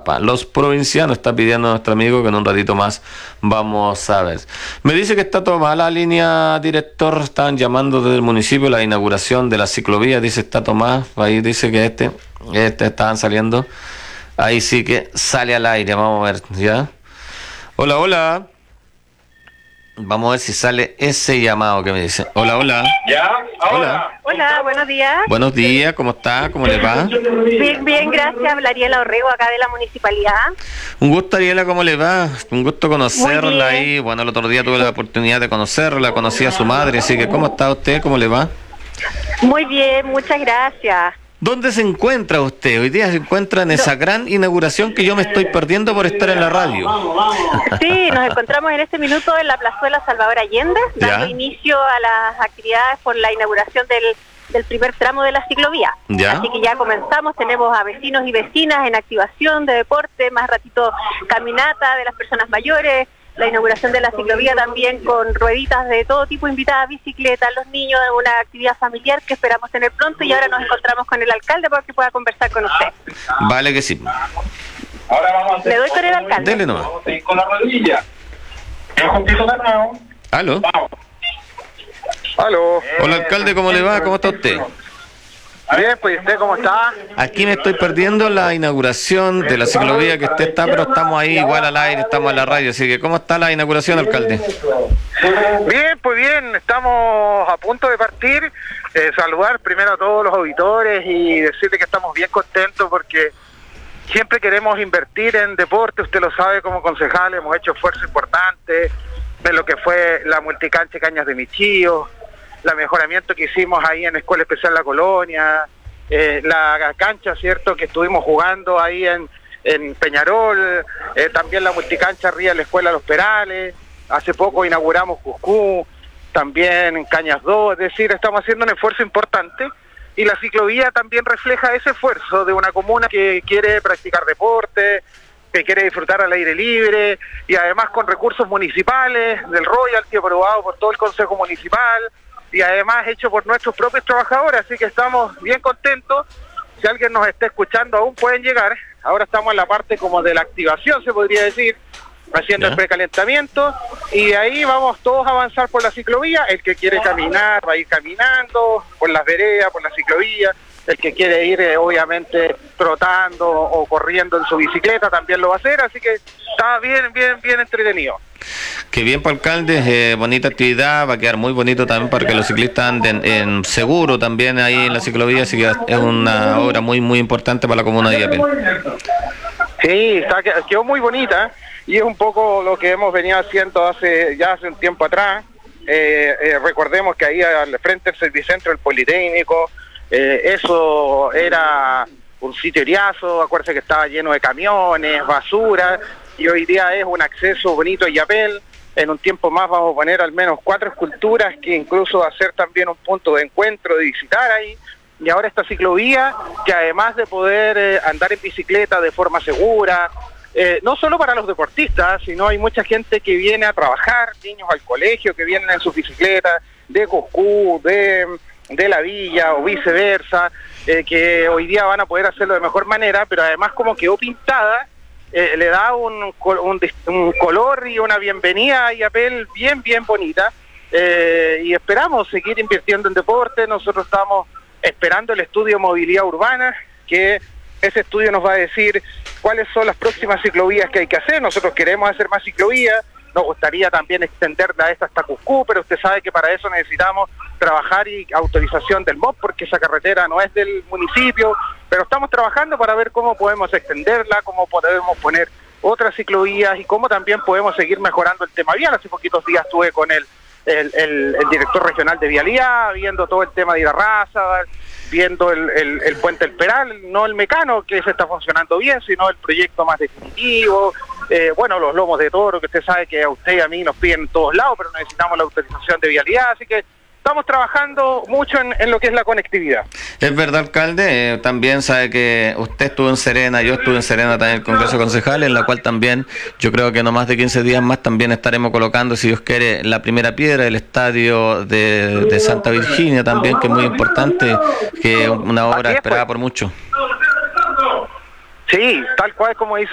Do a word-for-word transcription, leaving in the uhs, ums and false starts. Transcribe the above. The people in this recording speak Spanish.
Papa. Los provincianos, está pidiendo nuestro amigo, que en un ratito más vamos a ver. Me dice que está tomada la línea, director. Estaban llamando desde el municipio la inauguración de la ciclovía. Dice, está tomada. Ahí dice que este, este estaban saliendo. Ahí sí que sale al aire. Vamos a ver, ¿ya? Hola, hola. Vamos a ver si sale ese llamado que me dice. Hola, hola. ¿Ya? Ahora. Hola. Hola, buenos días. Buenos días, ¿cómo está? ¿Cómo le va? Bien, bien, gracias. Habla Ariela Orrego, acá de la municipalidad. Un gusto, Ariela, ¿cómo le va? Un gusto conocerla Muy bien. ahí. Bueno, el otro día tuve la oportunidad de conocerla, conocí a su madre, así que ¿cómo está usted? ¿Cómo le va? Muy bien, muchas gracias. ¿Dónde se encuentra usted? Hoy día se encuentra en esa gran inauguración que yo me estoy perdiendo por estar en la radio. Sí, nos encontramos en este minuto en la plazuela Salvador Allende, dando Ya. inicio a las actividades por la inauguración del, del primer tramo de la ciclovía. Ya. Así que ya comenzamos, tenemos a vecinos y vecinas en activación de deporte, más ratito caminata de las personas mayores, la inauguración de la ciclovía también con rueditas de todo tipo, invitadas, bicicletas, los niños, una actividad familiar que esperamos tener pronto, y ahora nos encontramos con el alcalde para que pueda conversar con usted. Vale que sí. Ahora vamos a hacer. Le doy con el alcalde. Dele nomás. Vamos a ir con la rodilla. El juntito de nuevo. ¿Aló? Vamos. Aló. Hola, alcalde, ¿cómo le va? ¿Cómo está usted? Bien, pues, ¿y usted cómo está? Aquí me estoy perdiendo la inauguración de la ciclovía que usted está, pero estamos ahí igual al aire, estamos en la radio, así que ¿cómo está la inauguración, alcalde? Bien, pues bien, estamos a punto de partir. Eh, saludar primero a todos los auditores y decirle que estamos bien contentos porque siempre queremos invertir en deporte. Usted lo sabe, como concejal hemos hecho esfuerzos importantes de lo que fue la multicancha Cañas de Michío, el mejoramiento que hicimos ahí en la Escuela Especial La Colonia, eh, la cancha, ¿cierto?, que estuvimos jugando ahí en, en Peñarol, eh, también la multicancha arriba de la Escuela Los Perales, hace poco inauguramos Cuscú, también en Cañas dos, es decir, estamos haciendo un esfuerzo importante, y la ciclovía también refleja ese esfuerzo de una comuna que quiere practicar deporte, que quiere disfrutar al aire libre, y además con recursos municipales, del royalty aprobado por todo el Consejo Municipal, y además hecho por nuestros propios trabajadores, así que estamos bien contentos. Si alguien nos está escuchando aún pueden llegar. Ahora estamos en la parte como de la activación, se podría decir, haciendo ¿Ya? el precalentamiento, y de ahí vamos todos a avanzar por la ciclovía. El que quiere caminar va a ir caminando por las veredas, por la ciclovía. El que quiere ir eh, obviamente trotando o corriendo en su bicicleta también lo va a hacer, así que está bien, bien, bien entretenido. Qué bien, para alcalde, eh, bonita actividad, va a quedar muy bonito también para que los ciclistas anden en seguro también ahí en la ciclovía, así que es una obra muy, muy importante para la comuna de Illapel. Sí, está, quedó muy bonita, y es un poco lo que hemos venido haciendo hace ya hace un tiempo atrás. Eh, eh, recordemos que ahí al frente del Servicentro del Politécnico, eh, eso era un sitio eriazo, acuérdense que estaba lleno de camiones, basura, y hoy día es un acceso bonito a Illapel. En un tiempo más vamos a poner al menos cuatro esculturas que incluso va a ser también un punto de encuentro, de visitar ahí. Y ahora esta ciclovía, que además de poder eh, andar en bicicleta de forma segura, eh, no solo para los deportistas, sino hay mucha gente que viene a trabajar, niños al colegio que vienen en sus bicicletas, de Coscú, de, de la villa o viceversa, eh, que hoy día van a poder hacerlo de mejor manera, pero además como quedó pintada, eh, le da un, un, un color y una bienvenida a Illapel bien, bien bonita, eh, y esperamos seguir invirtiendo en deporte. Nosotros estamos esperando el estudio de movilidad urbana, que ese estudio nos va a decir cuáles son las próximas ciclovías que hay que hacer. Nosotros queremos hacer más ciclovías, nos gustaría también extenderla esta hasta Cuscú, pero usted sabe que para eso necesitamos trabajar y autorización del M O P, porque esa carretera no es del municipio, pero estamos trabajando para ver cómo podemos extenderla, cómo podemos poner otras ciclovías y cómo también podemos seguir mejorando el tema vial. Hace poquitos días estuve con el, el, el, el director regional de Vialidad, viendo todo el tema de Irarrázaval, viendo el, el, el puente del Peral, no el mecano que se está funcionando bien, sino el proyecto más definitivo, eh, bueno, los lomos de toro, que usted sabe que a usted y a mí nos piden en todos lados, pero necesitamos la autorización de Vialidad, así que estamos trabajando mucho en, en lo que es la conectividad. Es verdad, alcalde, eh, también sabe que usted estuvo en Serena, yo estuve en Serena también en el Congreso Concejal, en la cual también yo creo que no más de quince días más también estaremos colocando, si Dios quiere, la primera piedra del estadio de, de Santa Virginia también, que es muy importante, que es una obra esperada por muchos. Sí, tal cual como dice